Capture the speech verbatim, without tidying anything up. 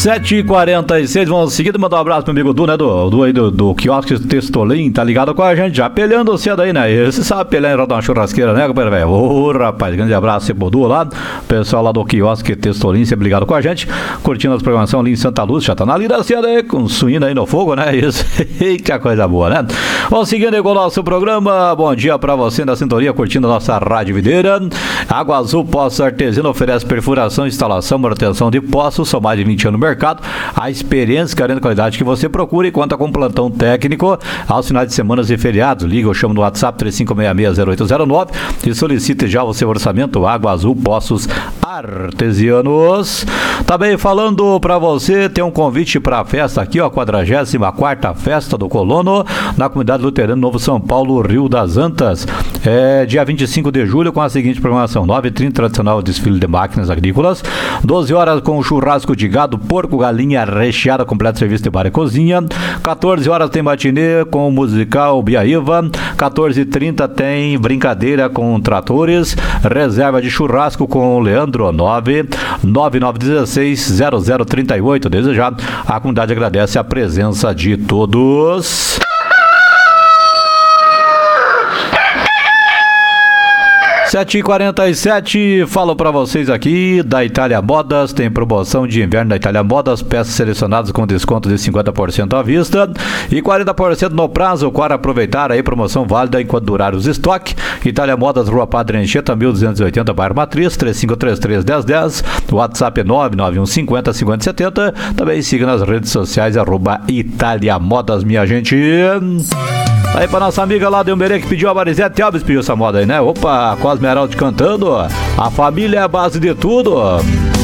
sete e quarenta e seis, vamos seguir, mandar um abraço pro amigo Du, né, do, do, aí do, do quiosque Testolim, tá ligado com a gente, já pelhando cedo aí, né, você sabe pelhar e rodar uma churrasqueira, né, companheiro, velho? Ô, rapaz, grande abraço pro Du lá, pessoal lá do quiosque Testolim, sempre ligado com a gente, curtindo as programações ali em Santa Luz, já tá na lida cedo aí, com suína aí no fogo, né, isso, que coisa boa, né? Vamos seguindo aí com o nosso programa, bom dia pra você na sintonia, curtindo a nossa Rádio Videira. Água Azul Poços Artesiano oferece perfuração, instalação, manutenção de poços, são mais de vinte anos no mercado, a experiência, garantia, qualidade que você procura e conta com plantão técnico aos finais de semana e feriados. Liga ou chama no WhatsApp três cinco seis seis zero oito zero nove e solicite já o seu orçamento. Água Azul Poços Artesianos. Também falando pra você, tem um convite pra festa aqui, ó, a quadragésima quarta Festa do Colono, na comunidade luterana Novo São Paulo, Rio das Antas. É dia vinte e cinco de julho com a seguinte programação: nove e trinta tradicional desfile de máquinas agrícolas, doze horas com churrasco de gado, porco, galinha recheada, completo serviço de bar e cozinha, quatorze horas tem matinê com o musical Biaíva, quatorze e trinta tem brincadeira com tratores, reserva de churrasco com o Leandro, nove nove nove um seis zero zero três oito. Desejado, a comunidade agradece a presença de todos. sete e quarenta e sete, falo pra vocês aqui da Itália Modas, tem promoção de inverno da Itália Modas, peças selecionadas com desconto de cinquenta por cento à vista e quarenta por cento no prazo, para aproveitar aí, promoção válida enquanto durar os estoques. Itália Modas, Rua Padre Anchieta, mil duzentos e oitenta, bairro Matriz, três cinco três três, um zero um zero, WhatsApp é nove nove um cinco zero cinco zero sete zero, também siga nas redes sociais, arroba Itália Modas, minha gente. Aí pra nossa amiga lá de Umberê que pediu a Marisete Alves, pediu essa moda aí, né? Opa, Cosme Heraldo cantando, a família é a base de tudo.